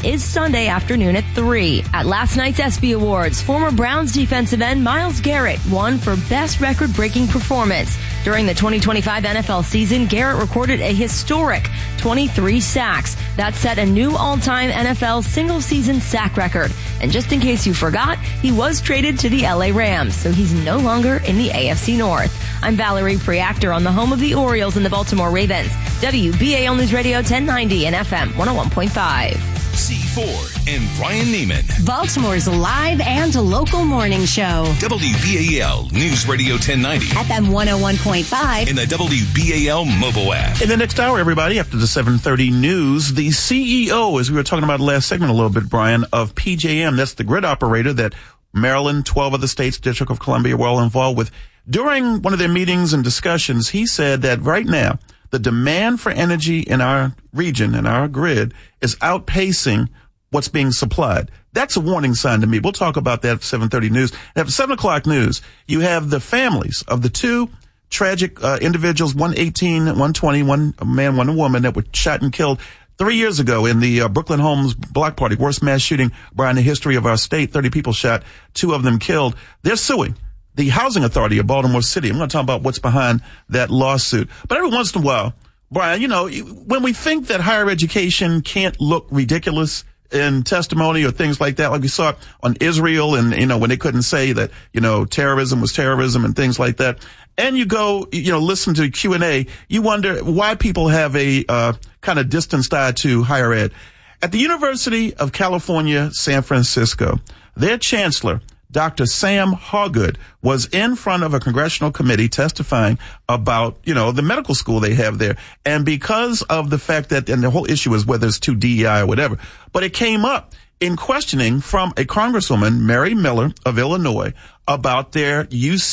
is Sunday afternoon at 3. At last night's ESPY Awards, former Browns defensive end Myles Garrett won for Best Record-Breaking Performance. During the 2025 NFL season, Garrett recorded a historic 23 sacks. That set a new all-time NFL single-season sack record. And just in case you forgot, he was traded to the LA Rams, so he's no longer in the AFC North. I'm Valerie Preactor on the home of the Orioles and the Baltimore Ravens. WBAL News Radio 1090 and FM 101.5. C4 and Brian Neiman. Baltimore's live and local morning show. WBAL News Radio 1090. FM 101.5. In the WBAL mobile app. In the next hour, everybody, after the 7:30 news, the CEO, as we were talking about the last segment a little bit, Brian, of PJM, that's the grid operator that Maryland, 12 other states, District of Columbia were all involved with. During one of their meetings and discussions, he said that right now, the demand for energy in our region, in our grid, is outpacing what's being supplied. That's a warning sign to me. We'll talk about that at 7:30 news. At 7 o'clock news, you have the families of the two tragic individuals, 118, 120, one man, one woman, that were shot and killed 3 years ago in the Brooklyn Homes block party, worst mass shooting, Brian, in the history of our state. 30 people shot, 2 of them killed. They're suing the Housing Authority of Baltimore City. I'm going to talk about what's behind that lawsuit. But every once in a while, Brian, you know, when we think that higher education can't look ridiculous in testimony or things like that, like we saw on Israel and, you know, when they couldn't say that, you know, terrorism was terrorism and things like that. And you go, you know, listen to Q&A, you wonder why people have a kind of distanced eye to higher ed. At the University of California, San Francisco, their chancellor, Dr. Sam Hargood, was in front of a congressional committee testifying about, you know, the medical school they have there. And because of the fact that, and the whole issue is whether it's 2 DEI or whatever, but it came up in questioning from a Congresswoman, Mary Miller of Illinois, about their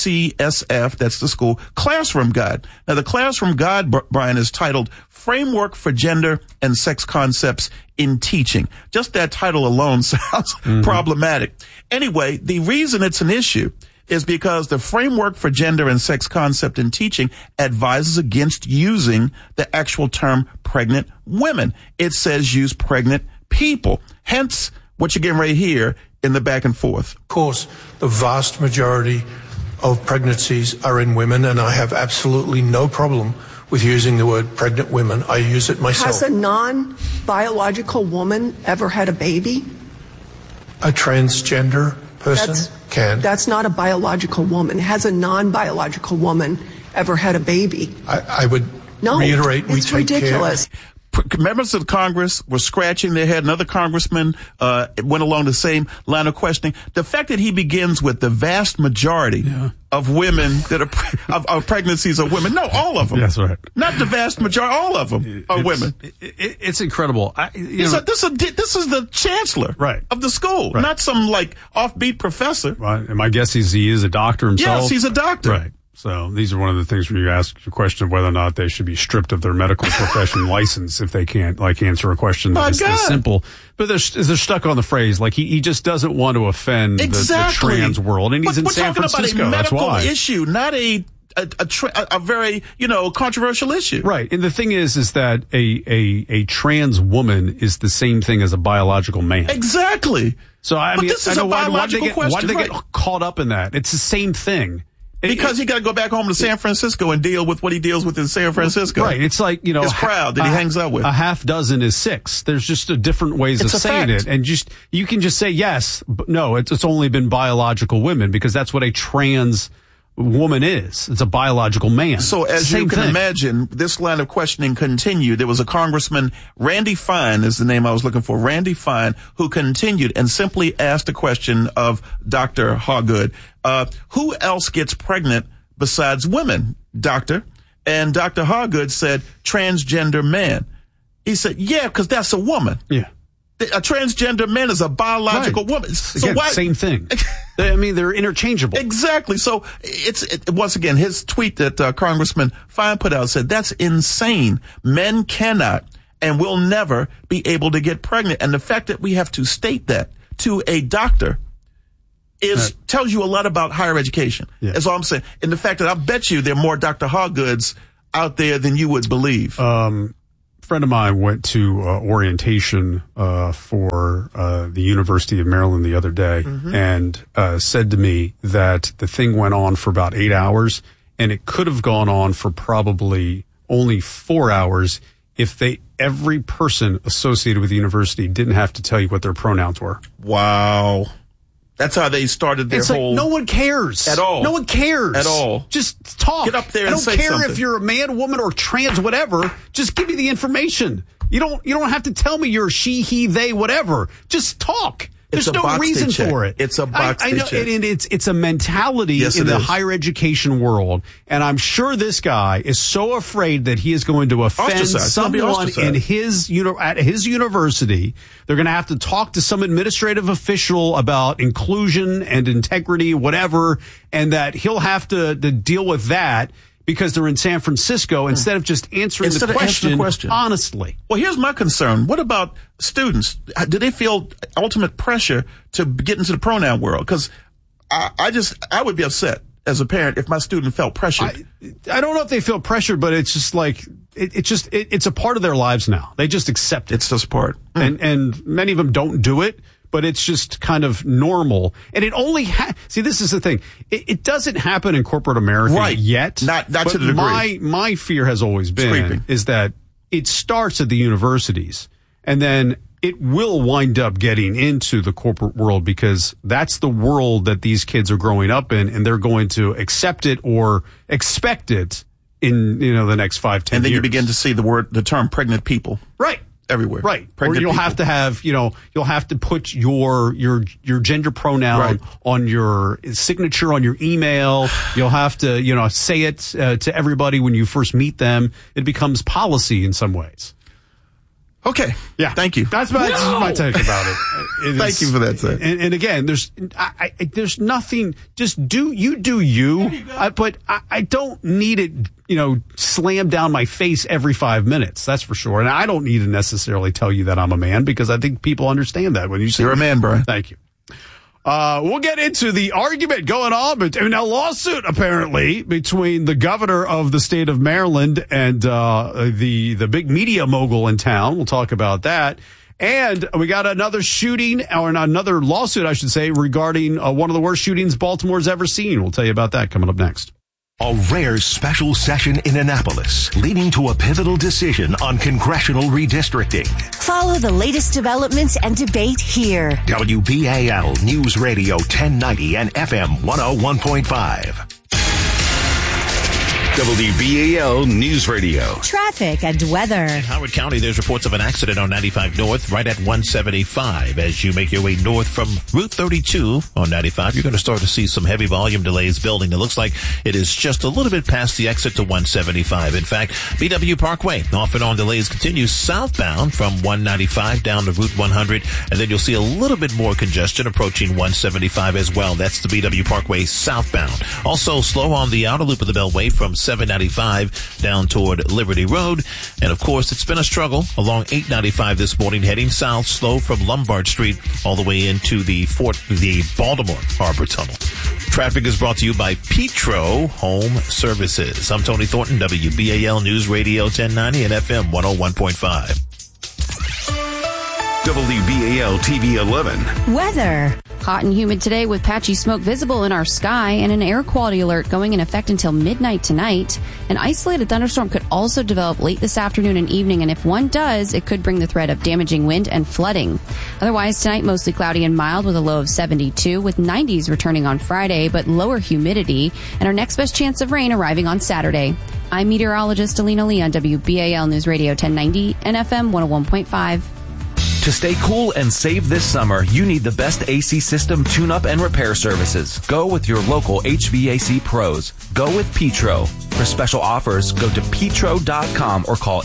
UCSF, that's the school, classroom guide. Now, the classroom guide, Brian, is titled Framework for Gender and Sex Concepts in Teaching. Just that title alone sounds problematic. Anyway, the reason it's an issue is because the Framework for Gender and Sex Concept in Teaching advises against using the actual term pregnant women. It says use pregnant people. Hence, what you're getting right here in the back and forth. Of course, the vast majority of pregnancies are in women, and I have absolutely no problem with using the word pregnant women. I use it myself. Has a non-biological woman ever had a baby? A transgender person can. That's not a biological woman. Has a non-biological woman ever had a baby? I would reiterate, we take ridiculous. care. Members of Congress were scratching their head. Another congressman went along the same line of questioning. The fact that he begins with the vast majority of women that are of pregnancies are women. No, all of them. That's right. Not the vast majority. All of them are women. It's incredible. This is the chancellor of the school, not some like offbeat professor. Right. And my guess is he is a doctor himself. Yes, he's a doctor. Right. So these are one of the things where you ask the question of whether or not they should be stripped of their medical profession license if they can't answer a question that is this simple. But they're stuck on the phrase he just doesn't want to offend the trans world, and he's in San Francisco. That's why. We're talking about a medical issue, not a very controversial issue. Right. And the thing is that a trans woman is the same thing as a biological man. Exactly. So I mean, this is a biological question. Why do they get caught up in that? It's the same thing. Because he got to go back home to San Francisco and deal with what he deals with in San Francisco. Right. It's like, his crowd that he hangs out with. A half dozen is 6. There's just different ways of saying it. And you can just say yes, but no, it's only been biological women because that's what a trans woman is. It's a biological man. So as you can imagine, this line of questioning continued. There was a Congressman, Randy Fine is the name I was looking for, Randy Fine, who continued and simply asked a question of Dr. Hargood. Who else gets pregnant besides women, doctor? And Dr. Hargood said, transgender man. He said, yeah, because that's a woman. Yeah. A transgender man is a biological woman. So again, same thing. I mean, they're interchangeable. Exactly. So once again, his tweet that Congressman Fine put out said, that's insane. Men cannot and will never be able to get pregnant. And the fact that we have to state that to a doctor tells you a lot about higher education. Yeah. That's all I'm saying. And the fact that I bet you there are more Dr. Hargoods out there than you would believe. friend of mine went to orientation for the University of Maryland the other day and said to me that the thing went on for about 8 hours, and it could have gone on for probably only 4 hours if every person associated with the university didn't have to tell you what their pronouns were. Wow. That's how they started their whole... no one cares. At all. No one cares. At all. Just talk. Get up there and say I don't care something. if you're a man, woman, or trans, whatever. Just give me the information. You don't have to tell me you're she, he, they, whatever. Just talk. There's no reason for it. It's a box. I know, and it's a mentality in the higher education world, and I'm sure this guy is so afraid that he is going to offend someone in at his university. They're going to have to talk to some administrative official about inclusion and integrity, whatever, and that he'll have to deal with that because they're in San Francisco instead of just answering the question honestly. Well, here's my concern. What about students? Do they feel ultimate pressure to get into the pronoun world? Because I would be upset as a parent if my student felt pressured. I don't know if they feel pressured, but it's just like it's a part of their lives now. They just accept it. It's just part. And many of them don't do it. But it's just kind of normal. And it only see, this is the thing. It doesn't happen in corporate America yet. Not to the degree. My fear has always been is that it starts at the universities and then it will wind up getting into the corporate world because that's the world that these kids are growing up in, and they're going to accept it or expect it in, the next 5-10 years. And then you begin to see the term pregnant people. Right. Everywhere. Right. Or you'll have to have, you'll have to put your gender pronoun on your signature on your email. You'll have to, say it to everybody when you first meet them. It becomes policy in some ways. Okay. Yeah. Thank you. That's my take about it. Thank you for that, sir. And again, there's nothing. Just do you. But I don't need it, slammed down my face every 5 minutes. That's for sure. And I don't need to necessarily tell you that I'm a man because I think people understand that when you say you're a man, Brian. Thank you. We'll get into the argument going on, but a lawsuit apparently between the governor of the state of Maryland and the big media mogul in town. We'll talk about that. And we got another shooting, or another lawsuit, I should say, regarding one of the worst shootings Baltimore's ever seen. We'll tell you about that coming up next. A rare special session in Annapolis, leading to a pivotal decision on congressional redistricting. Follow the latest developments and debate here. WBAL News Radio 1090 and FM 101.5. WBAL News Radio. Traffic and weather. In Howard County, there's reports of an accident on 95 North, right at 175. As you make your way north from Route 32 on 95, you're going to start to see some heavy volume delays building. It looks like it is just a little bit past the exit to 175. In fact, BW Parkway, off and on delays continue southbound from 195 down to Route 100, and then you'll see a little bit more congestion approaching 175 as well. That's the BW Parkway southbound. Also slow on the outer loop of the Beltway from 795 down toward Liberty Road. And of course, it's been a struggle along 895 this morning, heading south, slow from Lombard Street all the way into the Baltimore Harbor Tunnel. Traffic is brought to you by Petro Home Services. I'm Tony Thornton, WBAL News Radio 1090 and FM 101.5. WBAL TV 11. Weather. Hot and humid today with patchy smoke visible in our sky and an air quality alert going in effect until midnight tonight. An isolated thunderstorm could also develop late this afternoon and evening, and if one does, it could bring the threat of damaging wind and flooding. Otherwise, tonight mostly cloudy and mild with a low of 72, with 90s returning on Friday, but lower humidity, and our next best chance of rain arriving on Saturday. I'm meteorologist Alina Lee on WBAL News Radio 1090 and FM 101.5. To stay cool and save this summer, you need the best AC system tune-up and repair services. Go with your local HVAC pros. Go with Petro. For special offers, go to petro.com or call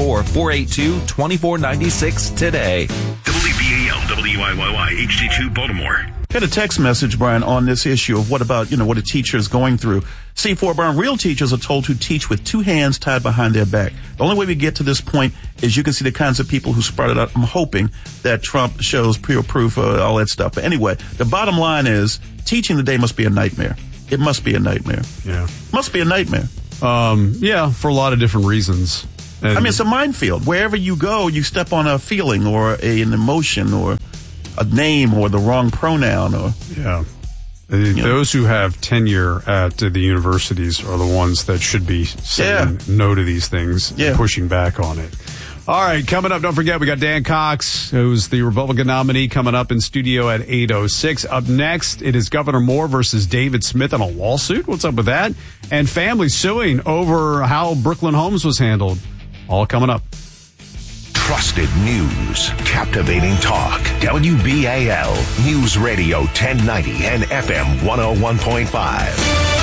844-482-2496 today. WBAL WIYY HD2 Baltimore. Had a text message, Brian, on this issue of what about, what a teacher is going through. C4 Brown, real teachers are told to teach with two hands tied behind their back. The only way we get to this point is you can see the kinds of people who sprouted out. I'm hoping that Trump shows pure proof of all that stuff. But anyway, the bottom line is teaching today must be a nightmare. It must be a nightmare. Yeah. Must be a nightmare. Yeah, for a lot of different reasons. It's a minefield. Wherever you go, you step on a feeling or an emotion or a name or the wrong pronoun. Those who have tenure at the universities are the ones that should be saying no to these things and pushing back on it. All right, coming up, don't forget, we got Dan Cox, who's the Republican nominee, coming up in studio at 8:06. Up next, it is Governor Moore versus David Smith in a lawsuit. What's up with that? And families suing over how Brooklyn Homes was handled. All coming up. Trusted news, captivating talk. WBAL News Radio 1090 and FM 101.5.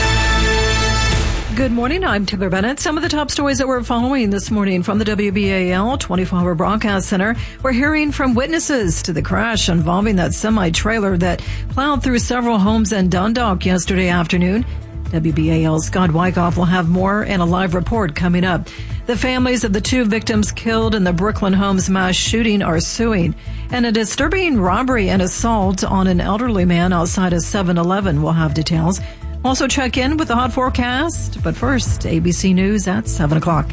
Good morning. I'm Taylor Bennett. Some of the top stories that we're following this morning from the WBAL 24-hour broadcast center. We're hearing from witnesses to the crash involving that semi-trailer that plowed through several homes in Dundalk yesterday afternoon. WBAL's Scott Wyckoff will have more and a live report coming up. The families of the two victims killed in the Brooklyn Homes mass shooting are suing. And a disturbing robbery and assault on an elderly man outside a 7-Eleven. We'll have details. Also check in with the hot forecast. But first, ABC News at 7 o'clock.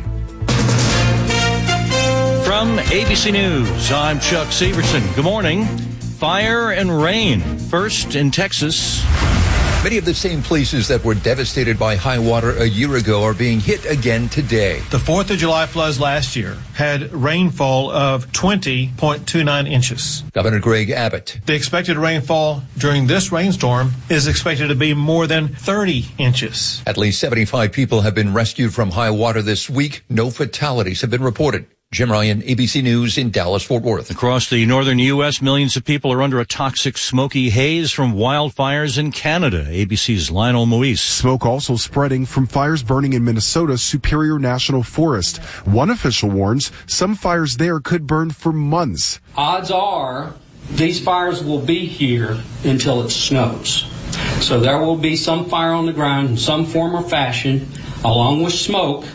From ABC News, I'm Chuck Severson. Good morning. Fire and rain. First in Texas. Many of the same places that were devastated by high water a year ago are being hit again today. The 4th of July floods last year had rainfall of 20.29 inches. Governor Greg Abbott. The expected rainfall during this rainstorm is expected to be more than 30 inches. At least 75 people have been rescued from high water this week. No fatalities have been reported. Jim Ryan, ABC News in Dallas-Fort Worth. Across the northern U.S., millions of people are under a toxic smoky haze from wildfires in Canada. ABC's Lionel Moise. Smoke also spreading from fires burning in Minnesota's Superior National Forest. One official warns some fires there could burn for months. Odds are these fires will be here until it snows. So there will be some fire on the ground in some form or fashion, along with smoke,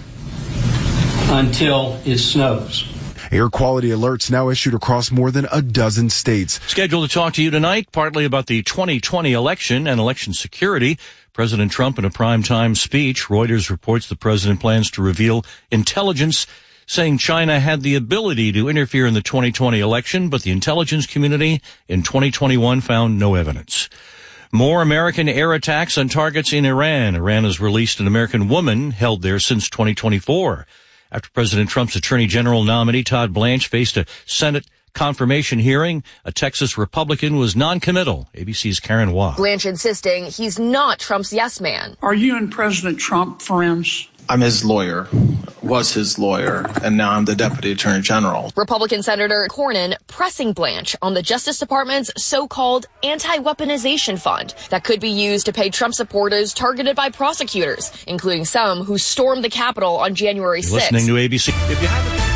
until it snows. Air quality alerts now issued across more than a dozen states. Scheduled to talk to you tonight, partly about the 2020 election and election security. President Trump in a primetime speech. Reuters reports the president plans to reveal intelligence saying China had the ability to interfere in the 2020 election, but the intelligence community in 2021 found no evidence. More American air attacks on targets in Iran. Iran has released an American woman held there since 2024. After President Trump's Attorney General nominee Todd Blanche faced a Senate confirmation hearing, a Texas Republican was noncommittal. ABC's Karen Waugh. Blanche insisting he's not Trump's yes man. Are you and President Trump friends? I'm his lawyer, was his lawyer, and now I'm the Deputy Attorney General. Republican Senator Cornyn pressing Blanche on the Justice Department's so-called anti-weaponization fund that could be used to pay Trump supporters targeted by prosecutors, including some who stormed the Capitol on January 6th. Listening to ABC. If you haven't...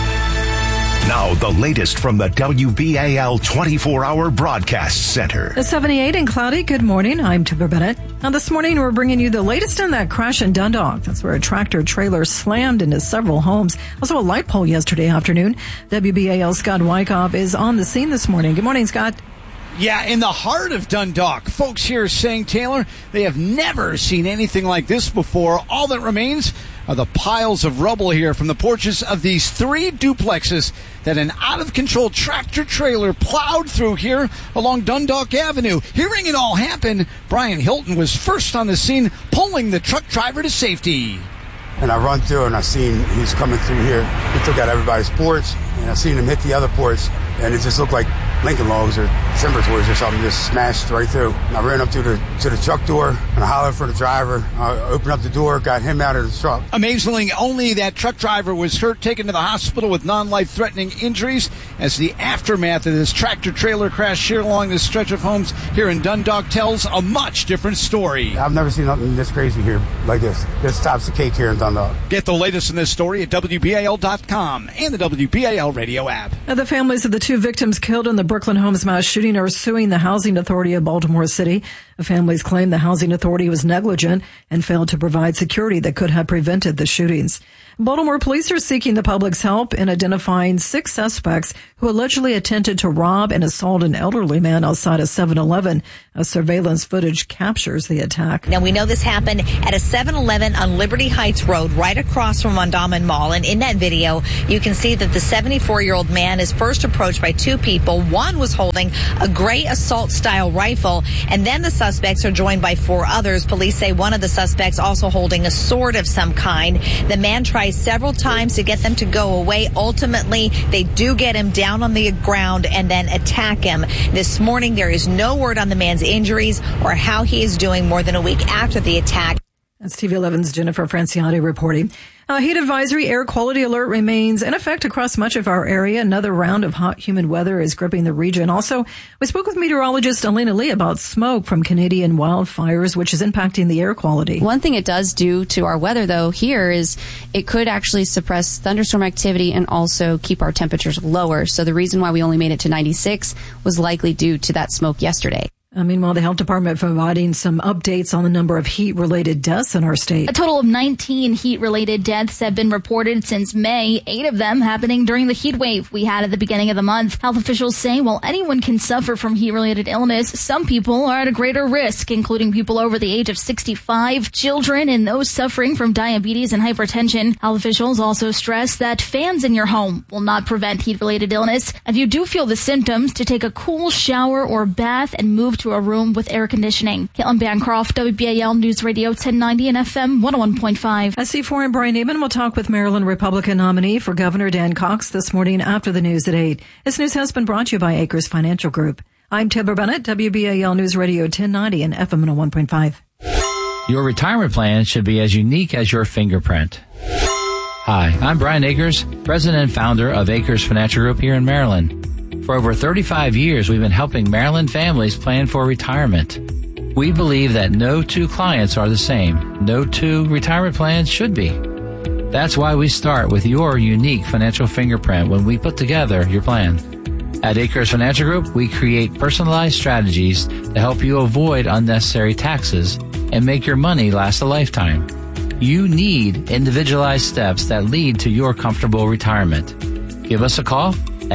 Now, the latest from the WBAL 24-hour broadcast center. It's 78 and cloudy. Good morning. I'm Taylor Bennett. Now, this morning, we're bringing you the latest in that crash in Dundalk. That's where a tractor trailer slammed into several homes. Also, a light pole yesterday afternoon. WBAL Scott Wyckoff is on the scene this morning. Good morning, Scott. Yeah, in the heart of Dundalk. Folks here saying, Taylor, they have never seen anything like this before. All that remains are the piles of rubble here from the porches of these three duplexes that an out-of-control tractor-trailer plowed through here along Dundalk Avenue. Hearing it all happen, Brian Hilton was first on the scene, pulling the truck driver to safety. And I run through and I seen he's coming through here. He took out everybody's porch, and I seen him hit the other porch, and it just looked like Lincoln logs or timber toys or something just smashed right through. And I ran up to the truck door and I hollered for the driver. I opened up the door, got him out of the truck. Amazingly, only that truck driver was hurt, taken to the hospital with non-life-threatening injuries as the aftermath of this tractor-trailer crash here along this stretch of homes here in Dundalk tells a much different story. I've never seen nothing this crazy here like this. This tops the cake here in Dundalk. Get the latest in this story at WBAL.com and the WBAL radio app. Now, the families of the two victims killed in the Brooklyn Homes mass shooting are suing the Housing Authority of Baltimore City. The families claim the Housing Authority was negligent and failed to provide security that could have prevented the shootings. Baltimore police are seeking the public's help in identifying 6 suspects who allegedly attempted to rob and assault an elderly man outside a 7-Eleven. Surveillance footage captures the attack. Now, we know this happened at a 7-Eleven on Liberty Heights Road right across from Mondawmin Mall. And in that video, you can see that the 74-year-old man is first approached by 2 people. One was holding a gray assault-style rifle, and then the suspects are joined by 4 others. Police say one of the suspects also holding a sword of some kind. The man tries several times to get them to go away. Ultimately, they do get him down on the ground and then attack him. This morning, there is no word on the man's injuries or how he is doing more than a week after the attack. That's TV 11's Jennifer Franciati reporting. A heat advisory air quality alert remains in effect across much of our area. Another round of hot, humid weather is gripping the region. Also, we spoke with meteorologist Alina Lee about smoke from Canadian wildfires, which is impacting the air quality. One thing it does do to our weather, though, here is it could actually suppress thunderstorm activity and also keep our temperatures lower. So the reason why we only made it to 96 was likely due to that smoke yesterday. Meanwhile, the health department providing some updates on the number of heat-related deaths in our state. A total of 19 heat-related deaths have been reported since May, 8 of them happening during the heat wave we had at the beginning of the month. Health officials say while anyone can suffer from heat-related illness, some people are at a greater risk, including people over the age of 65, children, and those suffering from diabetes and hypertension. Health officials also stress that fans in your home will not prevent heat-related illness. If you do feel the symptoms, to take a cool shower or bath and move to a room with air conditioning. Caitlin Bancroft, WBAL News Radio 1090 and FM 101.5. SC4 and Brian Neiman will talk with Maryland Republican nominee for Governor Dan Cox this morning after the news at 8. This news has been brought to you by Acres Financial Group. I'm Taylor Bennett, WBAL News Radio 1090 and FM 101.5. Your retirement plan should be as unique as your fingerprint. Hi, I'm Brian Akers, president and founder of Acres Financial Group here in Maryland. For over 35 years, we've been helping Maryland families plan for retirement. We believe that no 2 clients are the same. No 2 retirement plans should be. That's why we start with your unique financial fingerprint when we put together your plan. At Acres Financial Group, we create personalized strategies to help you avoid unnecessary taxes and make your money last a lifetime. You need individualized steps that lead to your comfortable retirement. Give us a call at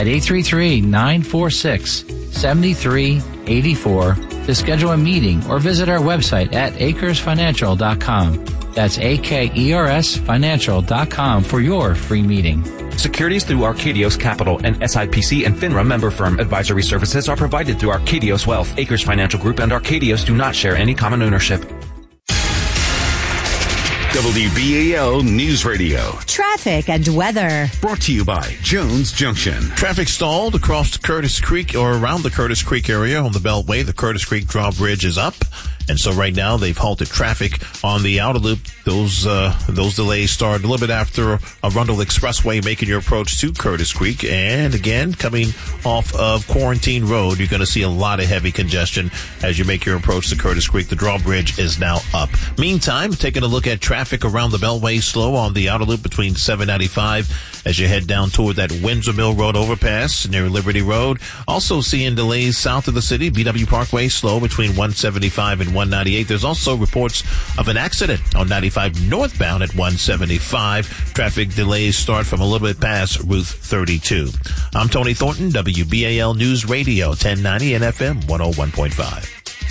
833-946-7384 to schedule a meeting or visit our website at acresfinancial.com. That's AKERS Financial.com for your free meeting. Securities through Arcadios Capital, and SIPC and FINRA member firm. Advisory services are provided through Arcadios Wealth. Acres Financial Group and Arcadios do not share any common ownership. WBAL News Radio. Traffic and weather. Brought to you by Jones Junction. Traffic stalled across the Curtis Creek or around the Curtis Creek area on the Beltway. The Curtis Creek drawbridge is up. And so right now they've halted traffic on the outer loop. Those delays start a little bit after Arundel Expressway, making your approach to Curtis Creek. And again, coming off of Quarantine Road, you're going to see a lot of heavy congestion as you make your approach to Curtis Creek. The drawbridge is now up. Meantime, taking a look at traffic around the Beltway, slow on the outer loop between 795 as you head down toward that Windsor Mill Road overpass near Liberty Road. Also seeing delays south of the city. BW Parkway slow between 175 and 198. There's also reports of an accident on 95 northbound at 175. Traffic delays start from a little bit past Route 32. I'm Tony Thornton, WBAL News Radio 1090 and FM 101.5.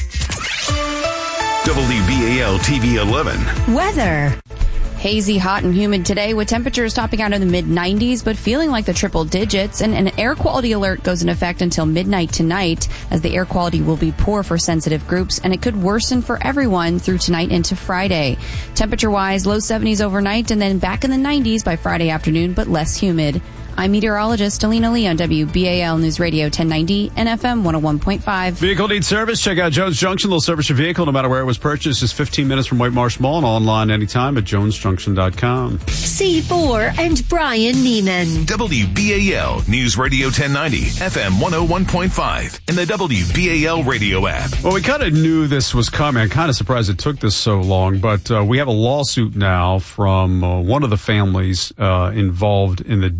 WBAL TV 11. Weather. Hazy, hot, and humid today with temperatures topping out in the mid-90s but feeling like the triple digits. And an air quality alert goes in effect until midnight tonight as the air quality will be poor for sensitive groups and it could worsen for everyone through tonight into Friday. Temperature-wise, low 70s overnight and then back in the 90s by Friday afternoon but less humid. I'm meteorologist Alina Lee on WBAL News Radio 1090 and FM 101.5. Vehicle needs service? Check out Jones Junction. They'll service your vehicle no matter where it was purchased. It's 15 minutes from White Marsh Mall and online anytime at jonesjunction.com. C4 and Brian Neiman. WBAL News Radio 1090, FM 101.5, and the WBAL radio app. Well, we kind of knew this was coming. I'm kind of surprised it took this so long, but we have a lawsuit now from one of the families involved in the death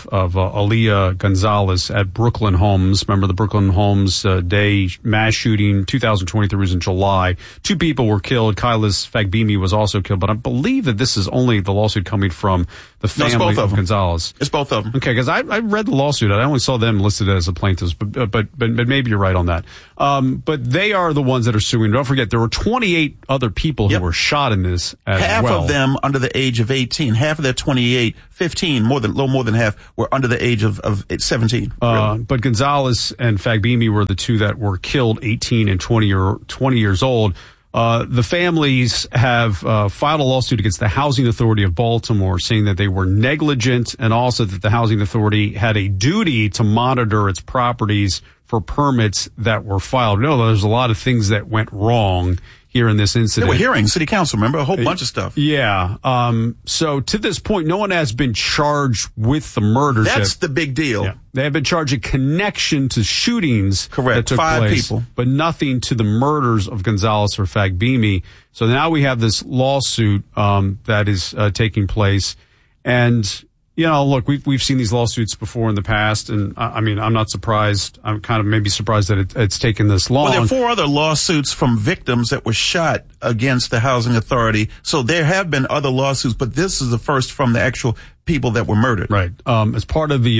Aaliyah Gonzalez at Brooklyn Homes. Remember the Brooklyn Homes Day mass shooting, 2023 was in July. 2 people were killed. Kailas Fagbemi was also killed, but I believe that this is only the lawsuit coming from the family of Gonzalez. It's both of them. Okay, because I read the lawsuit. I only saw them listed as the plaintiffs, but maybe you're right on that. But they are the ones that are suing. Don't forget, there were 28 other people who were shot in this as half well. Half of them under the age of 18. Half of that 28, 15, a little more than half were under the age of 17. But Gonzalez and Fagbemi were the 2 that were killed, 18 and 20 years old. The families have filed a lawsuit against the Housing Authority of Baltimore, saying that they were negligent and also that the Housing Authority had a duty to monitor its properties for permits that were filed. No, there's a lot of things that went wrong here in this incident. They were hearings, city council, remember? A whole bunch of stuff. Yeah. So to this point, no one has been charged with the murders. That's the big deal. Yeah. They have been charged in connection to shootings that took 5 place, people, but nothing to the murders of Gonzalez or Fagbemi. So now we have this lawsuit that is taking place. And, you know, look, we've seen these lawsuits before in the past, and I mean, I'm not surprised. I'm kind of maybe surprised that it's taken this long. Well, there are 4 other lawsuits from victims that were shot against the Housing Authority. So there have been other lawsuits, but this is the first from the actual people that were murdered. Right. As part of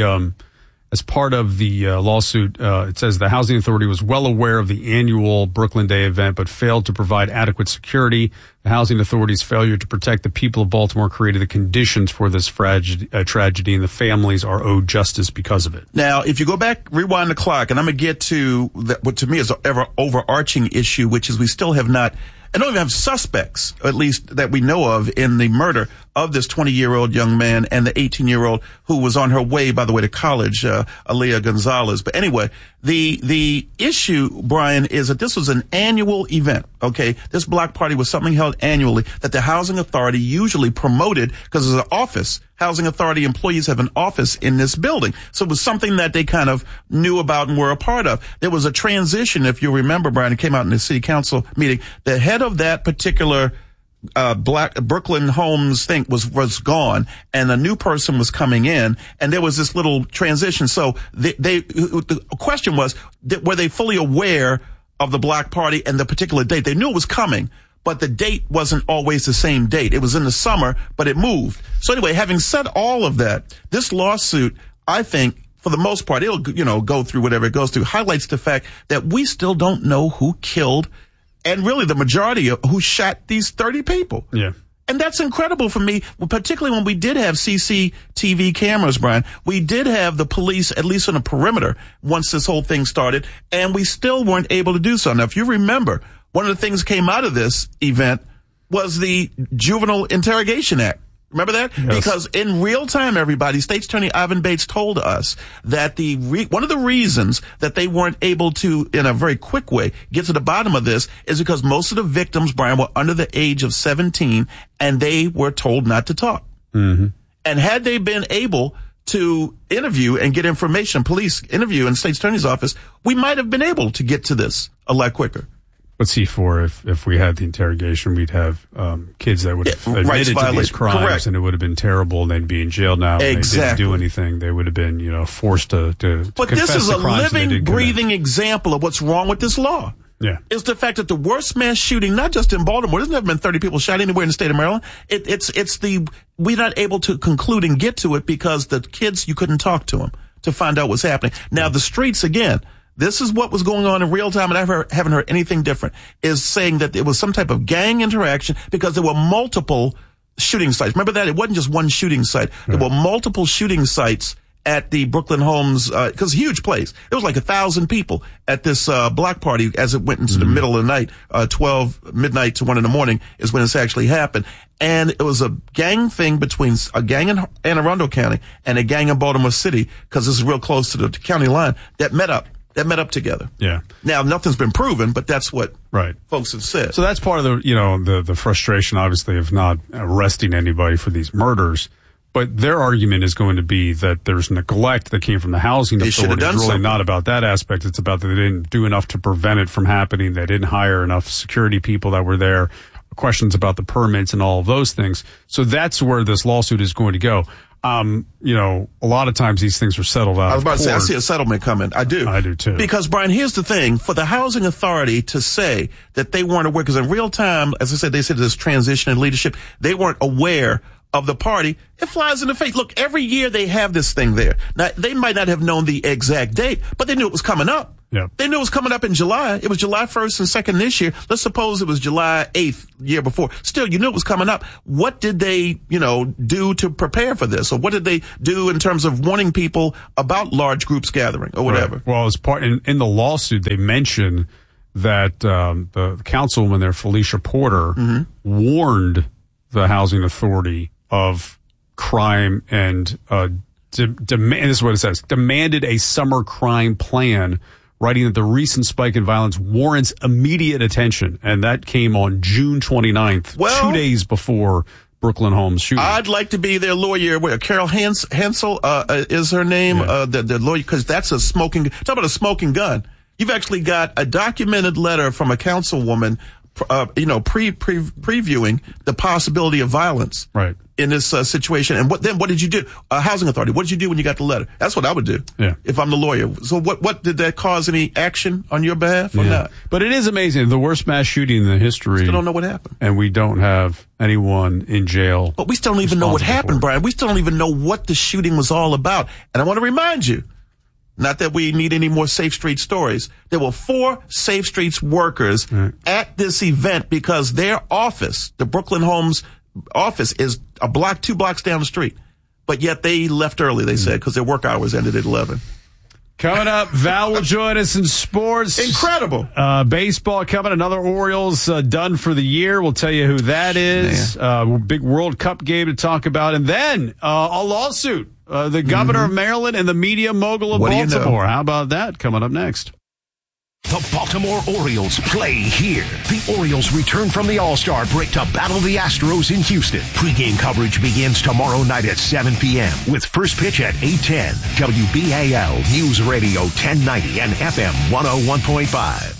the lawsuit, it says the Housing Authority was well aware of the annual Brooklyn Day event, but failed to provide adequate security. The Housing Authority's failure to protect the people of Baltimore created the conditions for this tragedy, and the families are owed justice because of it. Now, if you go back, rewind the clock, and I'm going to get to what to me is an overarching issue, which is we still have not, I don't even have suspects, at least that we know of, in the murder of this 20-year-old young man and the 18-year-old who was on her way, by the way, to college, Aaliyah Gonzalez. But anyway, the issue, Brian, is that this was an annual event, okay? This block party was something held annually that the Housing Authority usually promoted because it's an office. Housing Authority employees have an office in this building. So it was something that they kind of knew about and were a part of. There was a transition, if you remember, Brian, it came out in the city council meeting. The head of that particular Brooklyn Homes thing was gone, and a new person was coming in, and there was this little transition. So the question was, were they fully aware of the block party and the particular date? They knew it was coming, but the date wasn't always the same date. It was in the summer, but it moved. So anyway, having said all of that, this lawsuit, I think, for the most part, it'll, go through whatever it goes through, highlights the fact that we still don't know who killed and really the majority of who shot these 30 people. Yeah. And that's incredible for me, particularly when we did have CCTV cameras, Brian. We did have the police, at least on the perimeter, once this whole thing started, and we still weren't able to do so. Now, if you remember, one of the things that came out of this event was the Juvenile Interrogation Act. Remember that? Yes. Because in real time, everybody, State's Attorney Ivan Bates told us that one of the reasons that they weren't able to, in a very quick way, get to the bottom of this is because most of the victims, Brian, were under the age of 17, and they were told not to talk. Mm-hmm. And had they been able to interview and get information, police interview in the State's Attorney's office, we might have been able to get to this a lot quicker. But C4, if we had the interrogation, we'd have kids that would have admitted to these crimes. Correct. And it would have been terrible, and they'd be in jail now. Exactly. And they didn't do anything. They would have been, forced to But confess this is the a crimes living, breathing example of what's wrong with this law. Yeah. It's the fact that the worst mass shooting, not just in Baltimore, there's never been 30 people shot anywhere in the state of Maryland. We're not able to conclude and get to it because the kids, you couldn't talk to them to find out what's happening. Now, the streets, again, this is what was going on in real time, and I haven't heard anything different, is saying that it was some type of gang interaction because there were multiple shooting sites. Remember that? It wasn't just one shooting site. Right. There were multiple shooting sites at the Brooklyn Homes, because huge place. There was like 1,000 people at this block party as it went into the middle of the night, 12 midnight to 1 in the morning is when this actually happened. And it was a gang thing between a gang in Anne Arundel County and a gang in Baltimore City, because this is real close to the county line, that met up together. Yeah. Now, nothing's been proven, but that's what right. folks have said. So that's part of the frustration, obviously, of not arresting anybody for these murders. But their argument is going to be that there's neglect that came from the Housing Authority. It's really not about that aspect. It's about that they didn't do enough to prevent it from happening. They didn't hire enough security people that were there. Questions about the permits and all of those things. So that's where this lawsuit is going to go. A lot of times these things are settled out. I was about to say, I court. see a settlement coming. I do too. Because, Brian, here's the thing. For the housing authority to say that they weren't aware, because in real time, as I said, they said this transition in leadership, they weren't aware of the party. It flies in the face. Look, every year they have this thing there. Now, they might not have known the exact date, but they knew it was coming up. Yeah. They knew it was coming up in July. It was July 1st and 2nd this year. Let's suppose it was July 8th year before. Still, you knew it was coming up. What did they, do to prepare for this? Or what did they do in terms of warning people about large groups gathering or whatever? Right. Well, as part in the lawsuit, they mentioned that the councilwoman there, Felicia Porter, warned the housing authority of crime and this is what it says, demanded a summer crime plan, writing that the recent spike in violence warrants immediate attention. And that came on June 29th, 2 days before Brooklyn Homes shooting. I'd like to be their lawyer. Carol Hansel is her name, the lawyer, because that's a talk about a smoking gun. You've actually got a documented letter from a councilwoman, previewing the possibility of violence. Right. In this situation. And what did you do? Housing authority, what did you do when you got the letter? That's what I would do. Yeah. If I'm the lawyer. So what did that cause any action on your behalf or not? But it is amazing. The worst mass shooting in the history. Still don't know what happened. And we don't have anyone in jail. But we still don't even know what happened, Brian. We still don't even know what the shooting was all about. And I want to remind you, not that we need any more Safe Street stories. There were 4 Safe Streets workers at this event because their office, the Brooklyn Homes office, is 2 blocks down the street. But yet they left early, they said, because their work hours ended at 11. Coming up, Val will join us in sports. Incredible. Baseball coming. Another Orioles done for the year. We'll tell you who that is. Big World Cup game to talk about. And then a lawsuit. The governor of Maryland and the media mogul of Baltimore. How about that? Coming up next. The Baltimore Orioles play here. The Orioles return from the All-Star break to battle the Astros in Houston. Pre-game coverage begins tomorrow night at 7 p.m. with first pitch at 8:10. WBAL News Radio 1090 and FM 101.5.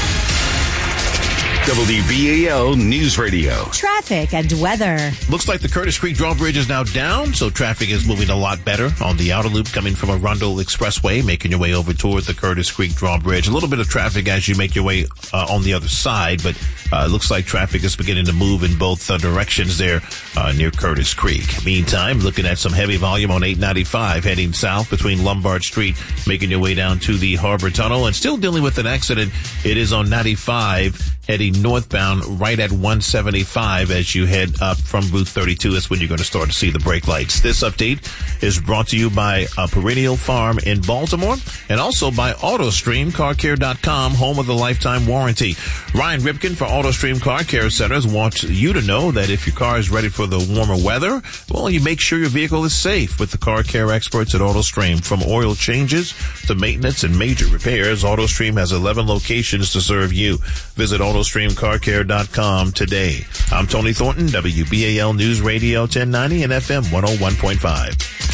WBAL News Radio. Traffic and weather. Looks like the Curtis Creek Drawbridge is now down, so traffic is moving a lot better on the outer loop coming from Arundel Expressway, making your way over toward the Curtis Creek Drawbridge. A little bit of traffic as you make your way on the other side, but it looks like traffic is beginning to move in both directions there near Curtis Creek. Meantime, looking at some heavy volume on 895 heading south between Lombard Street, making your way down to the Harbor Tunnel, and still dealing with an accident. It is on 95 heading northbound right at 175 as you head up from Route 32. That's when you're going to start to see the brake lights. This update is brought to you by Perennial Farm in Baltimore and also by AutoStream, CarCare.com, home of the lifetime warranty. Ryan Ripken for AutoStream Car Care Centers wants you to know that if your car is ready for the warmer weather, well, you make sure your vehicle is safe with the car care experts at AutoStream. From oil changes to maintenance and major repairs, AutoStream has 11 locations to serve you. Visit AutoStreamCarCare.com today. I'm Tony Thornton, WBAL News Radio 1090 and FM 101.5.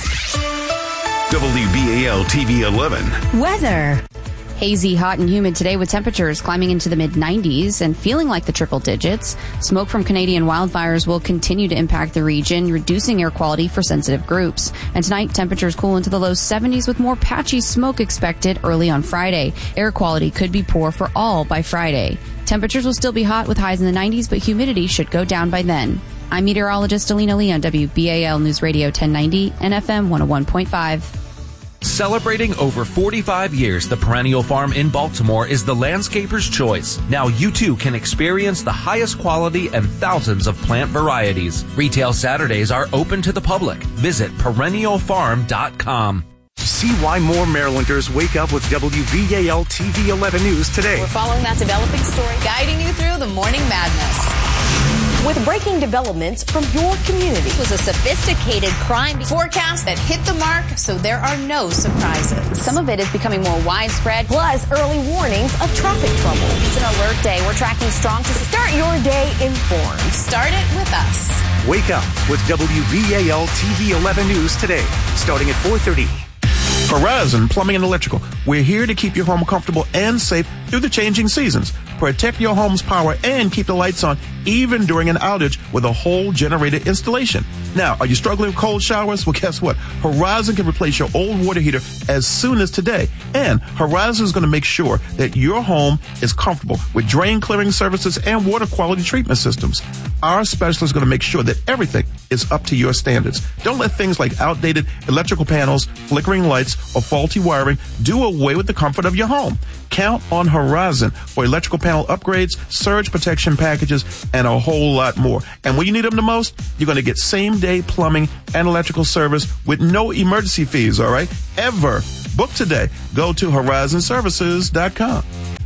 WBAL TV 11. Weather. Hazy, hot, and humid today with temperatures climbing into the mid-90s and feeling like the triple digits. Smoke from Canadian wildfires will continue to impact the region, reducing air quality for sensitive groups. And tonight, temperatures cool into the low 70s with more patchy smoke expected early on Friday. Air quality could be poor for all by Friday. Temperatures will still be hot with highs in the 90s, but humidity should go down by then. I'm meteorologist Alina Lee on WBAL News Radio 1090 and FM 101.5. Celebrating over 45 years, the Perennial Farm in Baltimore is the landscaper's choice. Now you too can experience the highest quality and thousands of plant varieties. Retail Saturdays are open to the public. Visit perennialfarm.com. See why more Marylanders wake up with WBAL TV 11 News today. We're following that developing story, guiding you through the morning madness. With breaking developments from your community. It was a sophisticated crime forecast that hit the mark, so there are no surprises. Some of it is becoming more widespread, plus early warnings of traffic trouble. It's an alert day. We're tracking strong to start your day informed. Start it with us. Wake up with WBAL TV 11 News today, starting at 4:30. Horizon Plumbing and Electrical. We're here to keep your home comfortable and safe through the changing seasons. protect your home's power, and keep the lights on even during an outage with a whole generator installation. Now, are you struggling with cold showers? Well, guess what? Horizon can replace your old water heater as soon as today. And Horizon is going to make sure that your home is comfortable with drain clearing services and water quality treatment systems. Our specialist is going to make sure that everything is up to your standards. Don't let things like outdated electrical panels, flickering lights, or faulty wiring do away with the comfort of your home. Count on Horizon for electrical panel upgrades, surge protection packages, and a whole lot more. And when you need them the most, you're going to get same-day plumbing and electrical service with no emergency fees, all right? Ever. Book today. Go to horizonservices.com.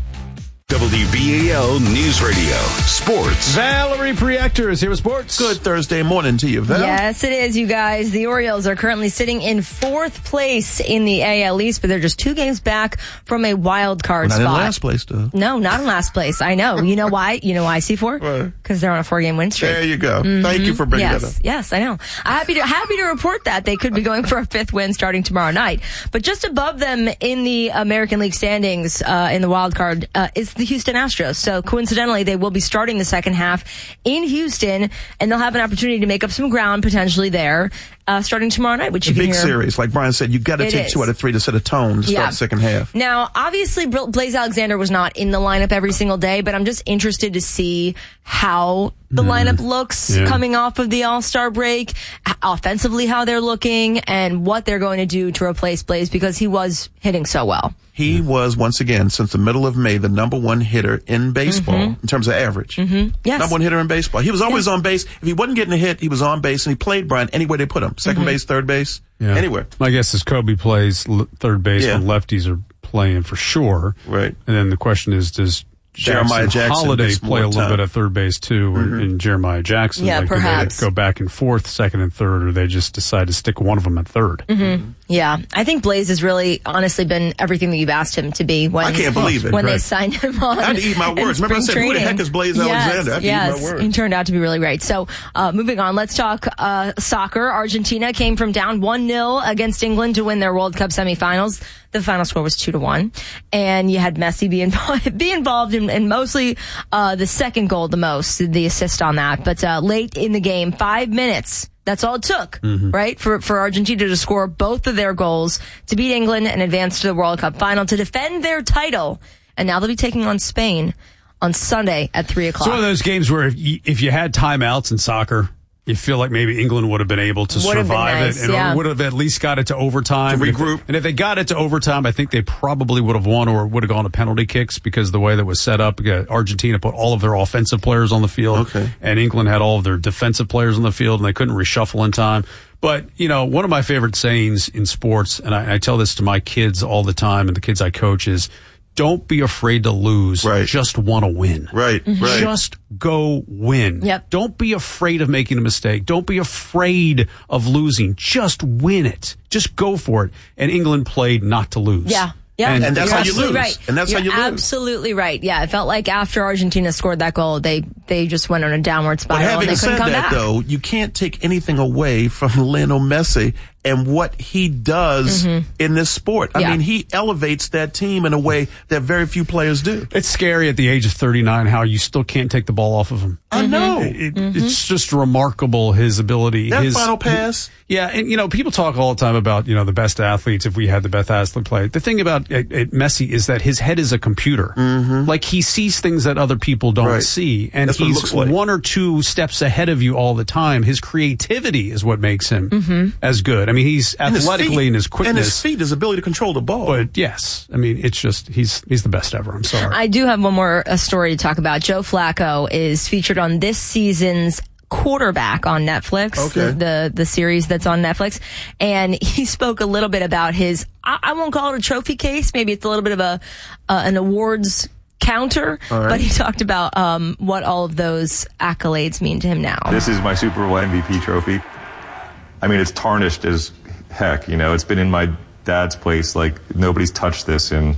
WBAL News Radio. Sports. Valerie Preector is here with sports. Good Thursday morning to you, Val. Yes, it is, you guys. The Orioles are currently sitting in 4th place in the AL East, but they're just 2 games back from a wild card Not spot. in last place, though. No, not in last place. I know. You know why? You know why, C4? Because they're on a 4-game win streak. There you go. Thank you for bringing that up. Yes, I know. I'm happy to report that they could be going for a 5th win starting tomorrow night. But just above them in the American League standings in the wild card is the Houston Astros. So coincidentally, they will be starting the second half in Houston, and they'll have an opportunity to make up some ground potentially there starting tomorrow night, which you can hear. Big series. Like Brian said, you've got to take 2 out of 3 to set a tone to start the second half. Now, obviously, Blaze Alexander was not in the lineup every single day, but I'm just interested to see how the lineup looks coming off of the All-Star break, offensively how they're looking, and what they're going to do to replace Blaze because he was hitting so well. He was, once again, since the middle of May, the number 1 hitter in baseball in terms of average. Yes. Number 1 hitter in baseball. He was always on base. If he wasn't getting a hit, he was on base, and he played, Brian, anywhere they put him. Second base, third base, anywhere. My guess is Kobe plays third base when lefties are playing for sure. Right. And then the question is, does Jeremiah Jackson Holiday play a little bit of third base too, and Jeremiah Jackson? Yeah, like, perhaps. Do they go back and forth, second and third, or they just decide to stick one of them at third? Yeah, I think Blaze has really, honestly, been everything that you've asked him to be. When, I can't believe it. When they signed him on. I had to eat my words. Remember I said, who the heck is Blaze Alexander? I had to eat my words. He turned out to be really great. So, moving on, let's talk soccer. Argentina came from down 1-0 against England to win their World Cup semifinals. The final score was 2-1. And you had Messi be involved in mostly the second goal the most, the assist on that. But late in the game, 5 minutes. That's all it took, right, for Argentina to score both of their goals to beat England and advance to the World Cup final to defend their title. And now they'll be taking on Spain on Sunday at 3 o'clock. It's one of those games where if you had timeouts in soccer, you feel like maybe England would have been able to survive it and would have at least got it to overtime. To regroup. And if they got it to overtime, I think they probably would have won or would have gone to penalty kicks because the way that was set up, Argentina put all of their offensive players on the field and England had all of their defensive players on the field and they couldn't reshuffle in time. But, you know, one of my favorite sayings in sports, and I tell this to my kids all the time and the kids I coach is, don't be afraid to lose. Just want to win. Just go win. Don't be afraid of making a mistake. Don't be afraid of losing. Just win it. Just go for it. And England played not to lose. Yeah, and that's how you lose. Right. And that's how you lose. Absolutely right. Yeah, it felt like after Argentina scored that goal, they just went on a downward spiral and they couldn't come back. But having said that, though, you can't take anything away from Lionel Messi and what he does in this sport. I mean, he elevates that team in a way that very few players do. It's scary at the age of 39 how you still can't take the ball off of him. I know. It's just remarkable, his ability. That final pass. Yeah, and, you know, people talk all the time about, you know, the best athletes, if we had the best athlete play. The thing about Messi is that his head is a computer. Like, he sees things that other people don't see, and he's one or two steps ahead of you all the time. His creativity is what makes him as good. I mean, he's athletically and his quickness. And his feet, his ability to control the ball. But, yes, I mean, it's just, he's the best ever. I'm sorry. I do have one more story to talk about. Joe Flacco is featured on this season's Quarterback on Netflix, the series that's on Netflix, and he spoke a little bit about his, I won't call it a trophy case, maybe it's a little bit of an awards counter, but he talked about what all of those accolades mean to him now. This is my Super Bowl MVP trophy. I mean, it's tarnished as heck, you know, it's been in my dad's place, like nobody's touched this in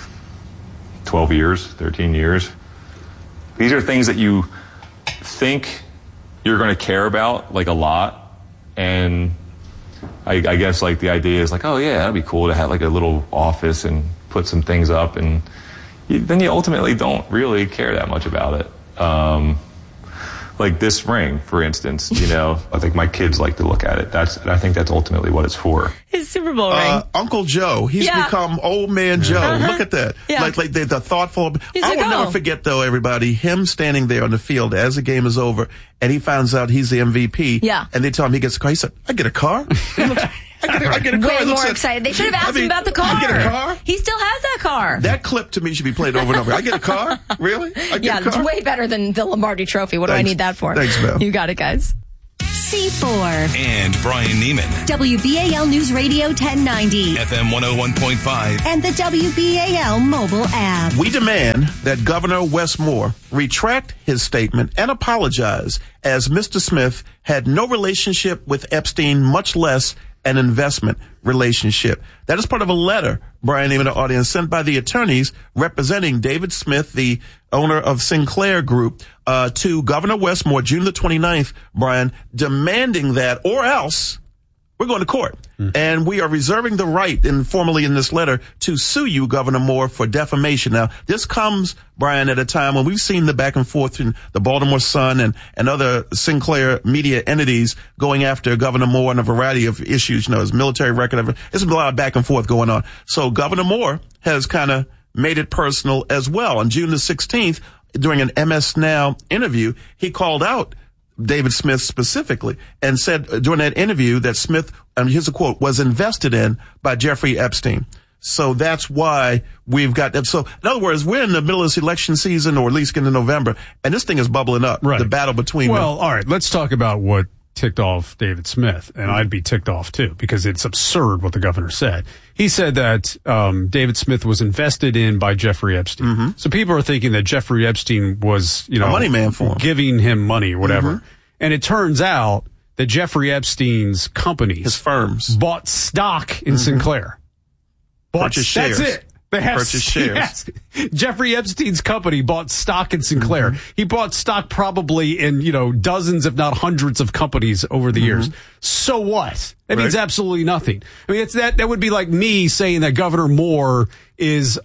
12 years, 13 years. These are things that you think you're going to care about, like, a lot, and I guess, like, the idea is like, oh yeah, that'd be cool to have like a little office and put some things up, and then you ultimately don't really care that much about it. Like this ring, for instance, I think my kids like to look at it. I think that's ultimately what it's for. His Super Bowl ring. Uncle Joe, he's become old man Joe. Uh-huh. Look at that. Yeah. Like the thoughtful. I will never forget though, everybody, him standing there on the field as the game is over and he finds out he's the MVP. Yeah. And they tell him he gets a car. He said, I get a car? I get a car. Way more excited. They should have asked him about the car. I get a car? He still has that car. That clip to me should be played over and over. I get a car? Really? I get a car? It's way better than the Lombardi Trophy. What do I need that for? Thanks, Mel. You got it, guys. C4. And Brian Neiman. WBAL News Radio 1090. FM 101.5. And the WBAL mobile app. We demand that Governor Wes Moore retract his statement and apologize, as Mr. Smith had no relationship with Epstein, much less an investment relationship. That is part of a letter, Brian, even the audience, sent by the attorneys representing David Smith, the owner of Sinclair Group, to Governor Wes Moore, June the 29th, Brian, demanding that, or else we're going to court. And we are reserving the right, informally in this letter, to sue you, Governor Moore, for defamation. Now, this comes, Brian, at a time when we've seen the back and forth in the Baltimore Sun and other Sinclair media entities going after Governor Moore on a variety of issues, his military record. There's a lot of back and forth going on. So Governor Moore has kind of made it personal as well. On June the 16th, during an MS Now interview, he called out David Smith specifically and said during that interview that Smith, here's a quote, was invested in by Jeffrey Epstein. So that's why we've got that. So in other words, we're in the middle of this election season, or at least into November, and this thing is bubbling up. Right. The battle between them. Well, all right, let's talk about what ticked off David Smith, and I'd be ticked off too, because it's absurd what the governor said. He said that David Smith was invested in by Jeffrey Epstein. Mm-hmm. So people are thinking that Jeffrey Epstein was, a money man for him, giving him money or whatever. Mm-hmm. And it turns out that Jeffrey Epstein's companies, his firms, bought stock in Sinclair. Purchased shares. That's it. They have purchased shares. Yes. Jeffrey Epstein's company bought stock in Sinclair. Mm-hmm. He bought stock probably in, dozens, if not hundreds of companies over the years. So what? That means absolutely nothing. I mean, that would be like me saying that Governor Moore is,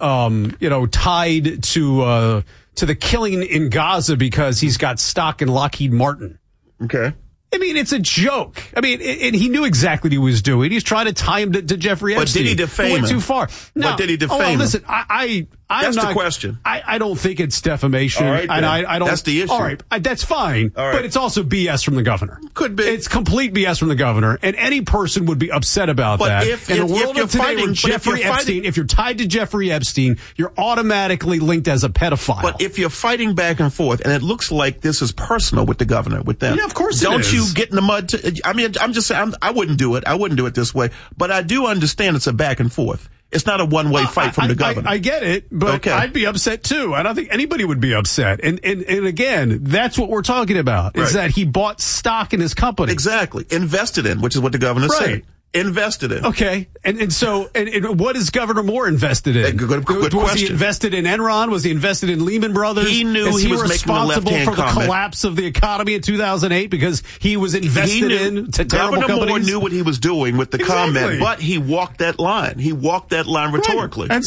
tied to the killing in Gaza because he's got stock in Lockheed Martin. Okay. I mean, it's a joke. I mean, and he knew exactly what he was doing. He's trying to tie him to Jeffrey Epstein. But did he defame him? Went too far. No. But did he defame him? Listen, that's the question. I don't think it's defamation. All right, and I don't. That's the issue. All right, that's fine. All right. But it's also BS from the governor. Could be. It's complete BS from the governor, and any person would be upset about that. In the world of today, where Jeffrey Epstein, if you're tied to Jeffrey Epstein, you're automatically linked as a pedophile. But if you're fighting back and forth, and it looks like this is personal with the governor, with them. Yeah, of course. Don't you get in the mud? I'm just saying, I wouldn't do it. I wouldn't do it this way. But I do understand it's a back and forth. It's not a one-way fight from the governor. I get it, but I'd be upset too. I don't think anybody would be upset. And again, that's what we're talking about, is that he bought stock in his company. Exactly. Invested in, which is what the governor said. Invested in. Okay. And so what is Governor Moore invested in? Good was question. He invested in Enron? Was he invested in Lehman Brothers? He knew he was making a left-hand for the comment. collapse of the economy in 2008 because he was invested in terrible Governor companies? Moore knew what he was doing with the comment, but he walked that line. He walked that line rhetorically. Right. And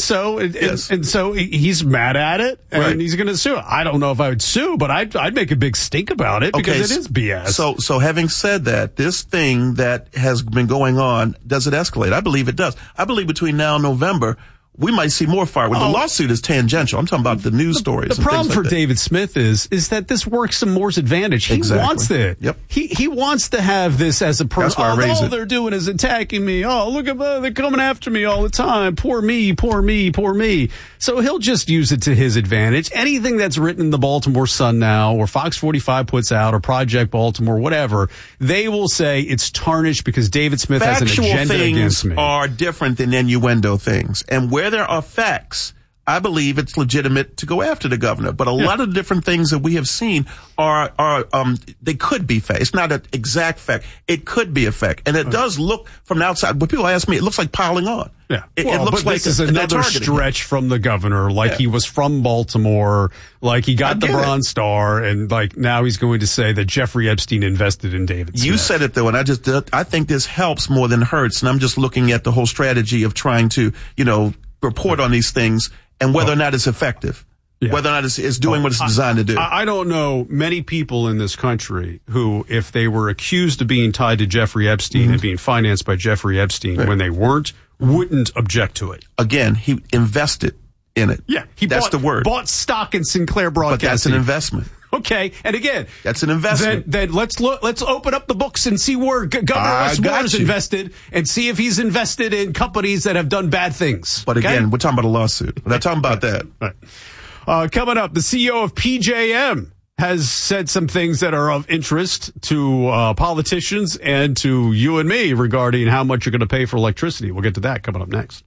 so he's mad at it, and he's going to sue. I don't know if I would sue, but I'd make a big stink about it because it is BS. So having said that, this thing that has been going on, does it escalate? I believe it does. I believe between now and November, we might see more fireworks. The lawsuit is tangential. I'm talking about the news stories. The problem for David Smith is that this works to Moore's advantage. He wants it. Yep. He wants to have this as a person. That's why I raise all it. They're doing is attacking me. Oh, look at they're coming after me all the time. Poor me, poor me, poor me. So he'll just use it to his advantage. Anything that's written in the Baltimore Sun now, or Fox 45 puts out, or Project Baltimore, whatever, they will say it's tarnished because David Smith has an agenda against me. Factual things are different than innuendo things. And where there are facts, I believe it's legitimate to go after the governor. But a lot of the different things that we have seen are they could be fact. It's not an exact fact. It could be a fact. And it does look from the outside, when people ask me, it looks like piling on. Yeah. It looks but like this is another stretch from the governor. Like he was from Baltimore, like he got the Bronze Star, and like now he's going to say that Jeffrey Epstein invested in David Smith. You said it though, and I think this helps more than hurts. And I'm just looking at the whole strategy of trying to, report on these things and whether or not it's effective. Yeah. Whether or not it's doing what it's designed to do. I don't know many people in this country who, if they were accused of being tied to Jeffrey Epstein and being financed by Jeffrey Epstein when they weren't, wouldn't object to it. Again, he invested in it. Yeah, that's the word. Bought stock in Sinclair Broadcasting. But that's an investment. Okay, and again, that's an investment. Then let's open up the books and see where Governor Russ Moore is invested, and see if he's invested in companies that have done bad things. But again, we're talking about a lawsuit. We're not talking about that. Right. Coming up, the CEO of PJM has said some things that are of interest to politicians and to you and me regarding how much you're going to pay for electricity. We'll get to that coming up next.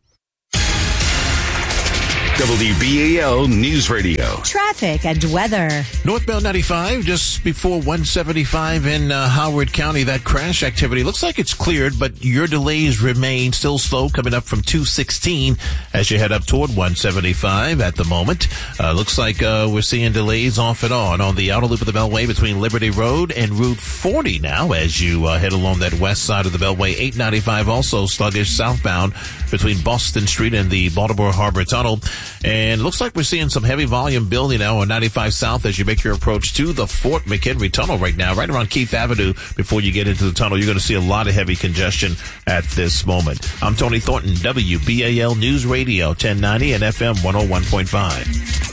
WBAL News Radio. Traffic and weather. Northbound 95, just before 175 in Howard County. That crash activity looks like it's cleared, but your delays remain still slow coming up from 216 as you head up toward 175 at the moment. Looks like we're seeing delays off and on the outer loop of the Beltway between Liberty Road and Route 40 now as you head along that west side of the Beltway. 895 also sluggish southbound between Boston Street and the Baltimore Harbor Tunnel. And it looks like we're seeing some heavy volume building now on 95 South as you make your approach to the Fort McHenry Tunnel right now, right around Keith Avenue. Before you get into the tunnel, you're going to see a lot of heavy congestion at this moment. I'm Tony Thornton, WBAL News Radio, 1090 and FM 101.5.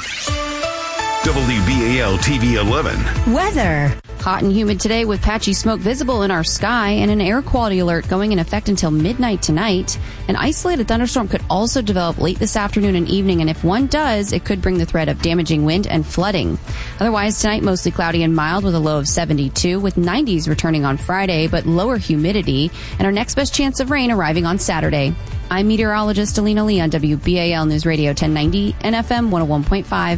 WBAL TV 11. Weather. Hot and humid today with patchy smoke visible in our sky and an air quality alert going in effect until midnight tonight. An isolated thunderstorm could also develop late this afternoon and evening, and if one does, it could bring the threat of damaging wind and flooding. Otherwise, tonight mostly cloudy and mild with a low of 72, with 90s returning on Friday, but lower humidity, and our next best chance of rain arriving on Saturday. I'm meteorologist Alina Lee on WBAL News Radio 1090 and FM 101.5.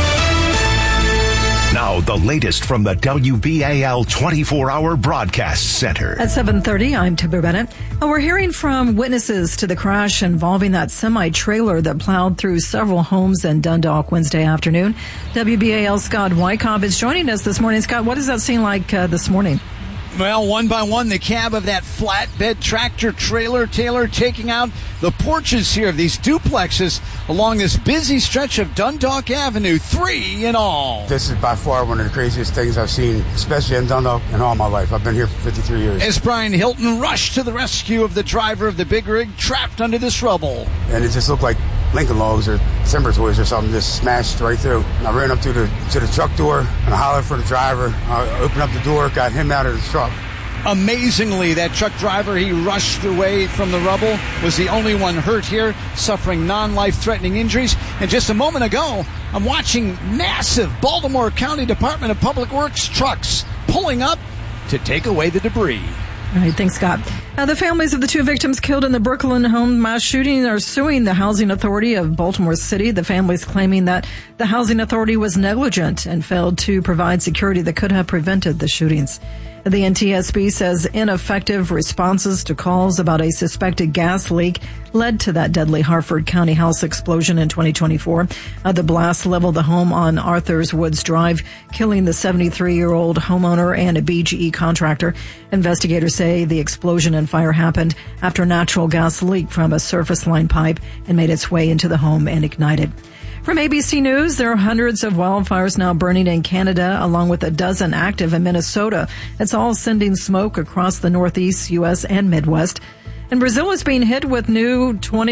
Now, the latest from the WBAL 24-hour broadcast center. At 7:30, I'm Tipper Bennett. We're hearing from witnesses to the crash involving that semi-trailer that plowed through several homes in Dundalk Wednesday afternoon. WBAL Scott Wyckoff is joining us this morning. Scott, what does that seem like this morning? Well, one by one, the cab of that flatbed tractor trailer, Taylor, taking out the porches here of these duplexes along this busy stretch of Dundalk Avenue, 3 in all. This is by far one of the craziest things I've seen, especially in Dundalk, in all my life. I've been here for 53 years. As Brian Hilton rushed to the rescue of the driver of the big rig trapped under this rubble. And it just looked like Lincoln Logs or timber toys or something just smashed right through. I ran up to the truck door and I hollered for the driver. I opened up the door, got him out of the truck. Amazingly, that truck driver, he rushed away from the rubble, was the only one hurt here, suffering non-life-threatening injuries. And just a moment ago, I'm watching massive Baltimore County Department of Public Works trucks pulling up to take away the debris. All right, thanks, Scott. The families of the two victims killed in the Brooklyn home mass shooting are suing the Housing Authority of Baltimore City. The families claiming that the Housing Authority was negligent and failed to provide security that could have prevented the shootings. The NTSB says ineffective responses to calls about a suspected gas leak led to that deadly Harford County House explosion in 2024. The blast leveled the home on Arthur's Woods Drive, killing the 73-year-old homeowner and a BGE contractor. Investigators say the explosion and fire happened after natural gas leaked from a surface line pipe and made its way into the home and ignited. From ABC News, there are hundreds of wildfires now burning in Canada, along with a dozen active in Minnesota. It's all sending smoke across the Northeast, U.S., and Midwest. And Brazil is being hit with new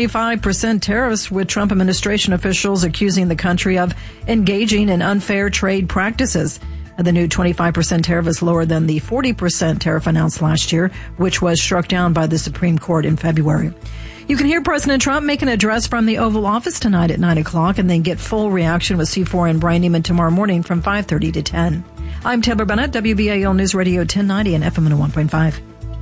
25% tariffs, with Trump administration officials accusing the country of engaging in unfair trade practices. The new 25% tariff is lower than the 40% tariff announced last year, which was struck down by the Supreme Court in February. You can hear President Trump make an address from the Oval Office tonight at 9 o'clock and then get full reaction with C4 and Brian Neiman tomorrow morning from 5:30 to 10. I'm Taylor Bennett, WBAL News Radio 1090 and FM 101.5.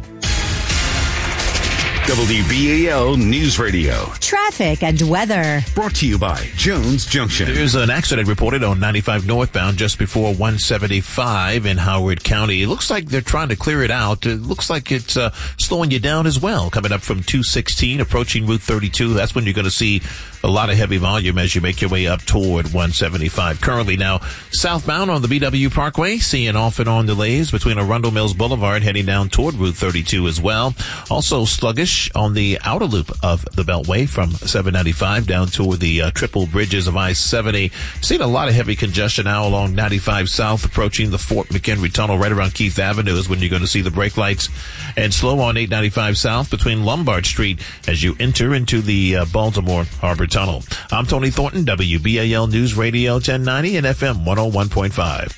WBAL News Radio. Traffic and weather. Brought to you by Jones Junction. There's an accident reported on 95 northbound just before 175 in Howard County. It looks like they're trying to clear it out. It looks like it's slowing you down as well. Coming up from 216, approaching Route 32. That's when you're going to see a lot of heavy volume as you make your way up toward 175. Currently now, southbound on the BW Parkway, seeing off and on delays between Arundel Mills Boulevard heading down toward Route 32 as well. Also sluggish sluggish on the outer loop of the Beltway from 795 down toward the triple bridges of I-70. Seen a lot of heavy congestion now along 95 South approaching the Fort McHenry Tunnel right around Keith Avenue is when you're going to see the brake lights. And slow on 895 South between Lombard Street as you enter into the Baltimore Harbor Tunnel. I'm Tony Thornton, WBAL News Radio 1090 and FM 101.5.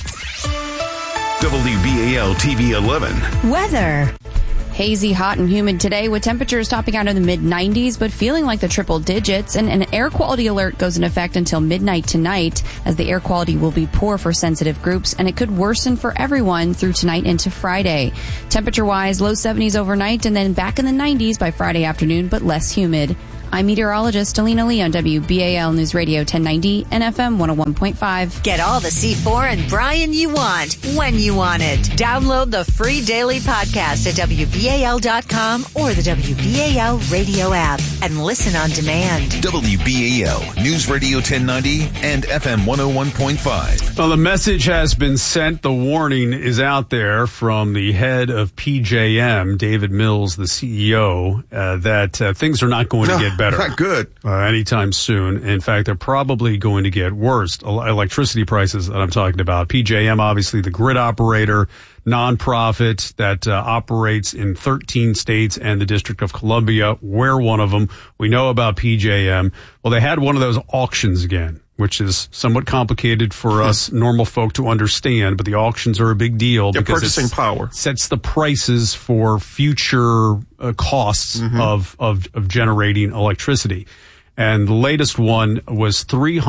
WBAL TV 11. Weather. Hazy, hot, and humid today with temperatures topping out in the mid-90s but feeling like the triple digits. And an air quality alert goes in effect until midnight tonight as the air quality will be poor for sensitive groups and it could worsen for everyone through tonight into Friday. Temperature-wise, low 70s overnight and then back in the 90s by Friday afternoon but less humid. I'm meteorologist Alina Lee on WBAL News Radio 1090 and FM 101.5. Get all the C4 and Brian you want when you want it. Download the free daily podcast at WBAL.com or the WBAL radio app and listen on demand. WBAL News Radio 1090 and FM 101.5. Well, the message has been sent. The warning is out there from the head of PJM, David Mills, the CEO, that things are not going to get better. Not good. Anytime soon. In fact, they're probably going to get worse. Electricity prices that I'm talking about. PJM, obviously the grid operator, nonprofit that operates in 13 states and the District of Columbia. We're one of them. We know about PJM. Well, they had one of those auctions again, which is somewhat complicated for us normal folk to understand, but the auctions are a big deal because purchasing power sets the prices for future costs of generating electricity. And the latest one was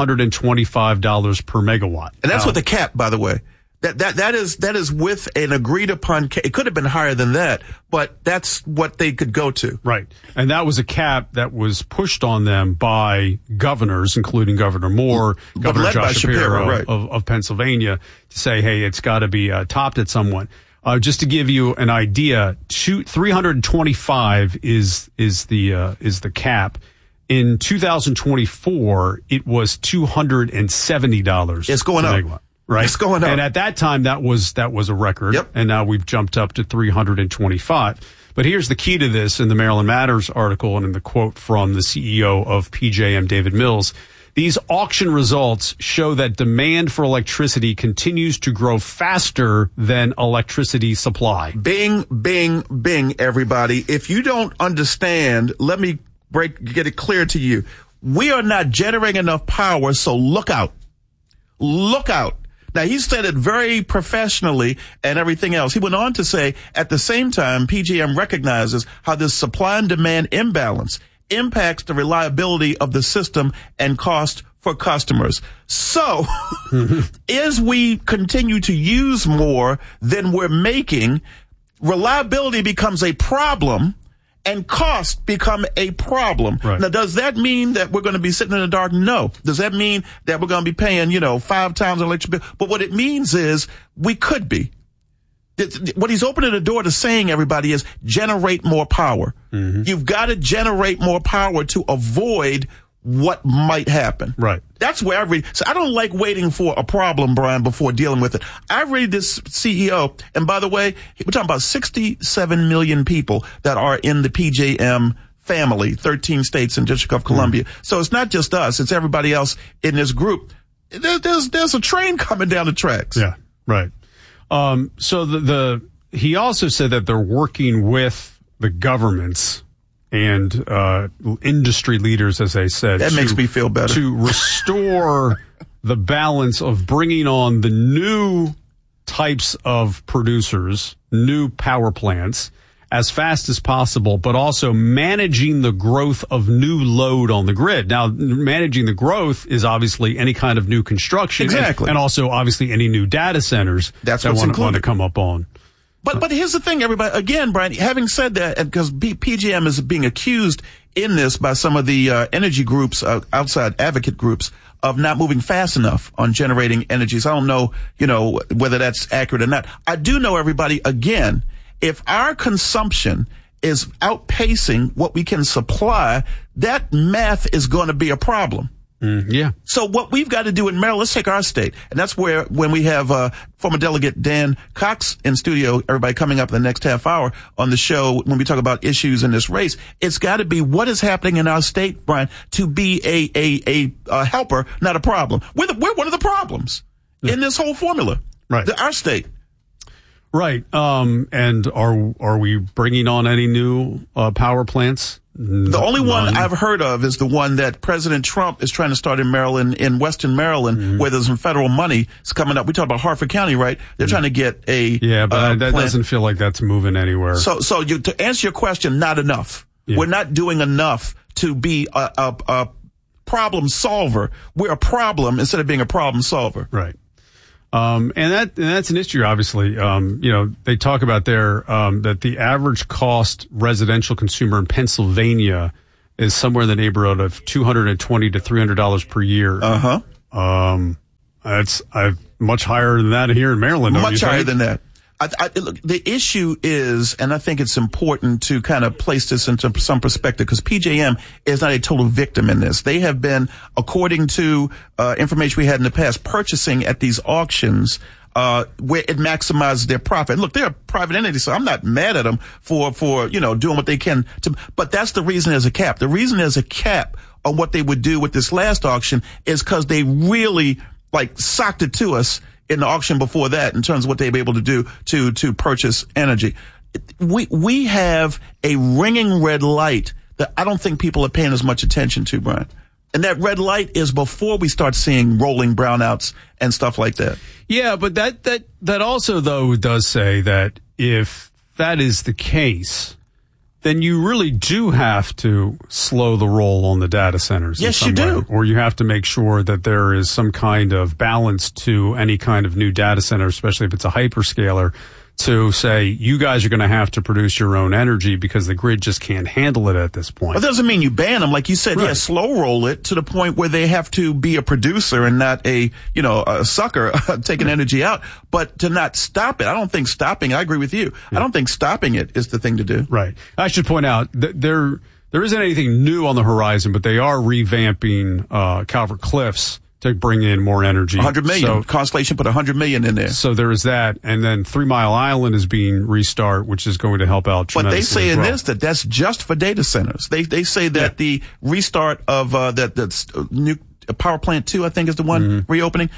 $325 per megawatt. And that's with the cap, by the way. That is with an agreed upon cap. It could have been higher than that, but that's what they could go to. Right. And that was a cap that was pushed on them by governors, including Governor Moore, Governor Josh Shapiro right. of Pennsylvania, to say, hey, it's got to be topped at someone. Just to give you an idea, 325 is the cap. In 2024, it was $270. It's going up. Megawatt. Right. It's going up. And at that time, that was a record. Yep. And now we've jumped up to 325. But here's the key to this in the Maryland Matters article and in the quote from the CEO of PJM, David Mills. These auction results show that demand for electricity continues to grow faster than electricity supply. Bing, bing, bing, everybody. If you don't understand, let me get it clear to you. We are not generating enough power, so look out. Look out. Now, he said it very professionally and everything else. He went on to say, at the same time, PJM recognizes how this supply and demand imbalance impacts the reliability of the system and cost for customers. So, as we continue to use more than we're making, reliability becomes a problem and costs become a problem. Right. Now, does that mean that we're going to be sitting in the dark? No. Does that mean that we're going to be paying, 5 times an electric bill? But what it means is we could be. What he's opening the door to saying, everybody, is generate more power. Mm-hmm. You've got to generate more power to avoid what might happen. Right. That's where so I don't like waiting for a problem, Brian, before dealing with it. I read this CEO, and by the way, we're talking about 67 million people that are in the PJM family, 13 states and District of Columbia. So it's not just us, it's everybody else in this group. There's a train coming down the tracks. Yeah, right. So he also said that they're working with the governments and industry leaders, as I said. That makes me feel better. To restore the balance of bringing on the new types of producers, new power plants, as fast as possible, but also managing the growth of new load on the grid. Now, managing the growth is obviously any kind of new construction. Exactly. And also, obviously, any new data centers that want to come up on. But here's the thing, everybody. Again, Brian, having said that, because PJM is being accused in this by some of the energy groups, outside advocate groups, of not moving fast enough on generating energy. So I don't know, whether that's accurate or not. I do know, everybody, again, if our consumption is outpacing what we can supply, that math is going to be a problem. Yeah. So what we've got to do in Maryland, let's take our state. And that's where, when we have former Delegate Dan Cox in studio, everybody coming up in the next half hour on the show, when we talk about issues in this race, it's got to be what is happening in our state, Brian, to be a helper, not a problem. We're one of the problems in this whole formula. Right. Our state. Right. And are we bringing on any new power plants? The only one I've heard of is the one that President Trump is trying to start in Maryland, in Western Maryland, where there's some federal money is coming up. We talk about Harford County, right? They're trying to get a but that plant. doesn't feel like that's moving anywhere. So to answer your question, not enough. Yeah. We're not doing enough to be a problem solver. We're a problem instead of being a problem solver. Right. And that's an issue, obviously. They talk about there, that the average cost residential consumer in Pennsylvania is somewhere in the neighborhood of $220 to $300 per year. That's much higher than that here in Maryland. Much higher than that. Look, the issue is, and I think it's important to kind of place this into some perspective, because PJM is not a total victim in this. They have been, according to information we had in the past, purchasing at these auctions where it maximizes their profit. And look, they're a private entity, so I'm not mad at them for doing what they can to. But that's the reason there's a cap. The reason there's a cap on what they would do with this last auction is because they really socked it to us in the auction before that, in terms of what they were able to do to purchase energy. We have a ringing red light that I don't think people are paying as much attention to, Brian. And that red light is before we start seeing rolling brownouts and stuff like that. Yeah, but that also, though, does say that if that is the case, then you really do have to slow the roll on the data centers. Yes, you do. Or you have to make sure that there is some kind of balance to any kind of new data center, especially if it's a hyperscaler, to say, you guys are going to have to produce your own energy because the grid just can't handle it at this point. But that doesn't mean you ban them. Like you said, right. Yeah, slow roll it to the point where they have to be a producer and not a sucker taking energy out, but to not stop it. I don't think stopping, I agree with you. Yeah. I don't think stopping it is the thing to do. Right. I should point out that there isn't anything new on the horizon, but they are revamping Calvert Cliffs to bring in more energy. 100 million. So, Constellation put 100 million in there. So there is that. And then 3 Mile Island is being restarted, which is going to help out tremendously. But they say in well. this that's just for data centers. They say that the restart of that's new power plant 2, I think, is the one reopening.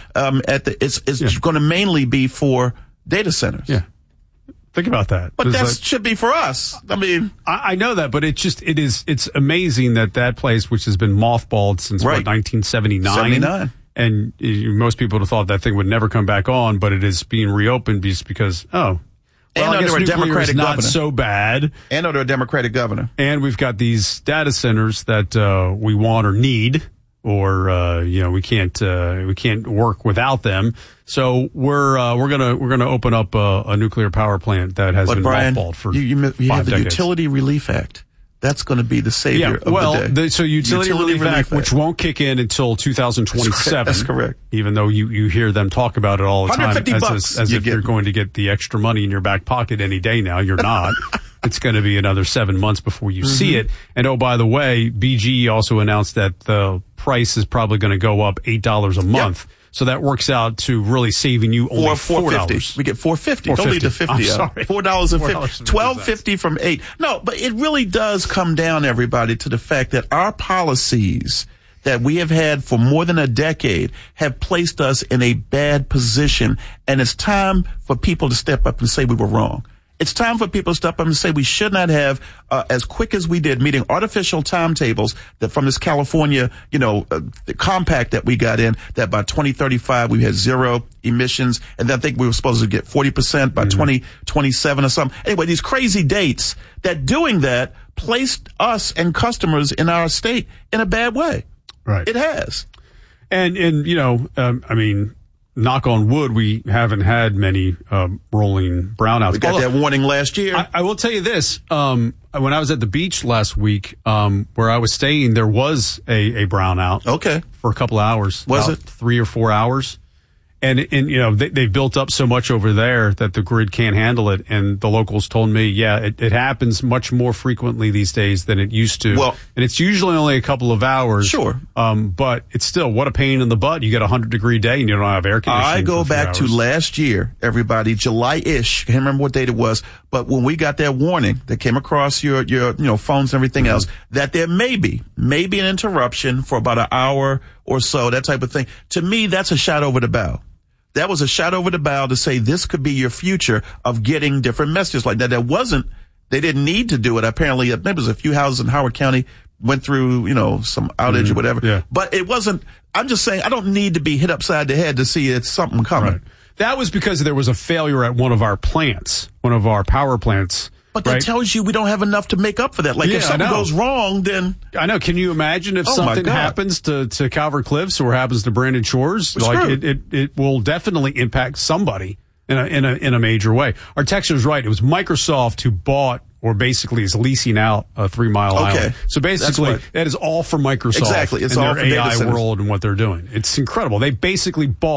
It's going to mainly be for data centers. Yeah. Think about that. But that should be for us. I mean, I know that, but it's amazing that place, which has been mothballed since 1979. 79. And most people would have thought that thing would never come back on, but it is being reopened just because, I guess under a Democratic not governor. So bad. And under a Democratic governor. And we've got these data centers that we want or need, or we can't work without them. So we're gonna open up a nuclear power plant that has been mothballed for you 5 have the decades. Utility Relief Act. That's going to be the savior of the day. So Utility Relief Act, which won't kick in until 2027. That's correct. Even though you hear them talk about it all the time, as if you're going to get the extra money in your back pocket any day now. You're not. It's going to be another 7 months before you see it. And by the way, BGE also announced that the price is probably going to go up $8 a month. Yep. So that works out to really saving you only $4. We get $4.50. Don't leave the 50 I'm out. sorry. $4.50. $12.50 from $8. No, but it really does come down, everybody, to the fact that our policies that we have had for more than a decade have placed us in a bad position. And it's time for people to step up and say we were wrong. It's time for people to step up and say we should not have, as quick as we did, meeting artificial timetables that from this California, the compact that we got in, that by 2035 we had zero emissions, and then I think we were supposed to get 40% by 2027 or something. Anyway, these crazy dates that doing that placed us and customers in our state in a bad way. Right. It has. And knock on wood, we haven't had many rolling brownouts. We got that warning last year. I will tell you this. When I was at the beach last week, where I was staying, there was a brownout. Okay. For a couple of hours. Was it? 3 or 4 hours. And they've built up so much over there that the grid can't handle it. And the locals told me, it happens much more frequently these days than it used to. Well, and it's usually only a couple of hours. Sure. But it's still, what a pain in the butt. You get a 100-degree day and you don't have air conditioning. I go back to last year, everybody, July-ish. I can't remember what date it was. But when we got that warning that came across your phones and everything else, that there may be an interruption for about an hour or so, that type of thing. To me, that's a shot over the bow. That was a shot over the bow to say this could be your future of getting different messages like that. They didn't need to do it. Apparently, maybe it was a few houses in Howard County went through, some outage or whatever. Yeah. But it wasn't, I'm just saying, I don't need to be hit upside the head to see it's something coming. Right. That was because there was a failure at one of our power plants. But that tells you we don't have enough to make up for that. Like if something goes wrong, then I know. Can you imagine if something happens to Calvert Cliffs or happens to Brandon Shores? It will definitely impact somebody in a major way. Our texter's right. It was Microsoft who bought or basically is leasing out a 3 Mile Island. So basically, that is all for Microsoft. Exactly. It's and all their for AI data centers. world and what they're doing. It's incredible. They basically bought